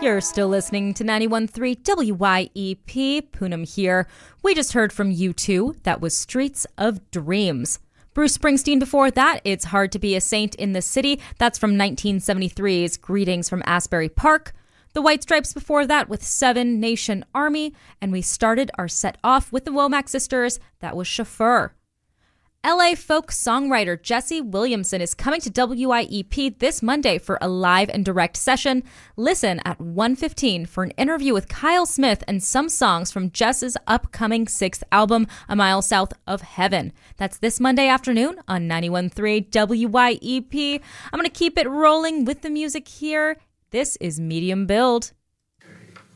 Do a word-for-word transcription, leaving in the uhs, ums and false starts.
You're still listening to ninety-one point three W Y E P. Poonam here. We just heard from U two. That was Streets of Dreams. Bruce Springsteen before that, It's Hard to Be a Saint in the City. That's from nineteen seventy-three's Greetings from Asbury Park. The White Stripes before that with Seven Nation Army. And we started our set off with the Womack Sisters. That was Chauffeur. L A folk songwriter Jesse Williamson is coming to W I E P this Monday for a live and direct session. Listen at one fifteen for an interview with Kyle Smith and some songs from Jess's upcoming sixth album, A Mile South of Heaven. That's this Monday afternoon on ninety-one point three W Y E P. I'm going to keep it rolling with the music here. This is Medium Build.